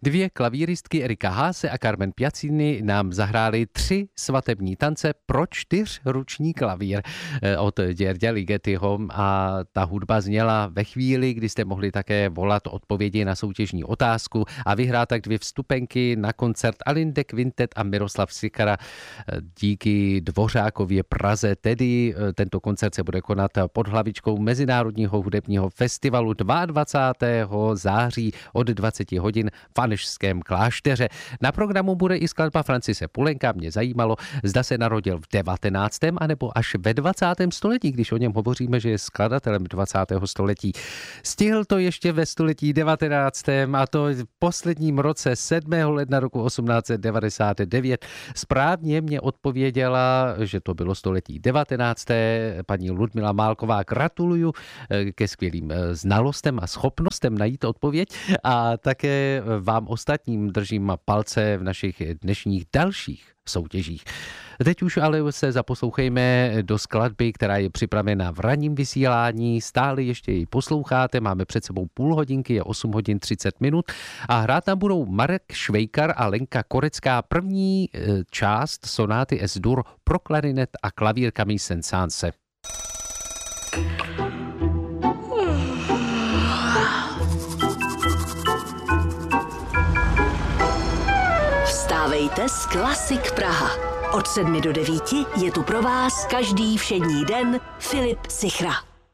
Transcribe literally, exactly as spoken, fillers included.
Dvě klavíristky Erika Haase a Carmen Piazzini nám zahrály tři svatební tance pro čtyřruční klavír od Györgya Ligetyho a ta hudba zněla ve chvíli, kdy jste mohli také volat odpovědi na soutěžní otázku a vyhrát tak dvě vstupenky na koncert Alinde Quintet a Miroslav Sikara díky Dvořákově Praze. Tedy tento koncert se bude konat pod hlavičkou Mezinárodního hudebního festivalu dvacátého druhého září od dvacet hodin v Anežském klášteře. Na programu bude i skladba Francise Poulenca. Mě zajímalo, zda se narodil v devatenáctém anebo až ve dvacátém století, když o něm hovoříme, že je skladatelem dvacátého století. Stihl to ještě ve století devatenáctém a to v posledním roce sedmého ledna roku osmnáct set devadesát devět. Správně mě odpověděla, že to bylo století devatenácté paní Ludmila Málková. Gratuluju ke skvělým znalostem a schopnostem najít odpověď a také vám ostatním držím palce v našich dnešních dalších soutěžích. Teď už ale se zaposlouchejme do skladby, která je připravena v ranním vysílání. Stále ještě ji posloucháte, máme před sebou půl hodinky, je osm hodin třicet minut a hrát tam budou Marek Švejkar a Lenka Korecká. První část sonáty S-dur pro klarinet a klavír Camille Saint-Saëns. Vstávejte s Klasik Praha. Od sedmi do devíti je tu pro vás každý všední den Filip Sichra.